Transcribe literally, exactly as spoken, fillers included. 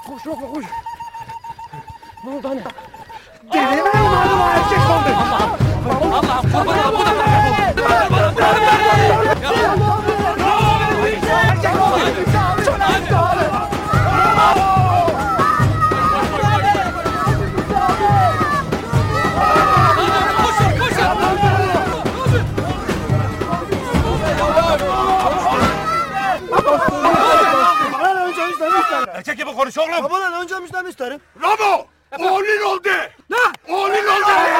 Koş yok koş. Ne oldu hani? Delinin malum erkek oldu. Allah'ım Allah'ım kurban bu da Erkek gibi konuş oğlum. Babalar önce müjdemiş isterim. Ramo! Oğlun oldu. Ne? Oğlun oldu.